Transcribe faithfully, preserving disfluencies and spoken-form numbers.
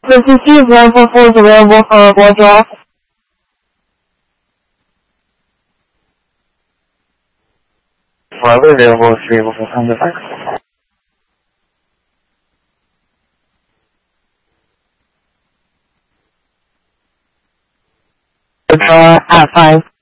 The fifty example is available for a blood draw. However, available if you're able to find the fax. Draw at five.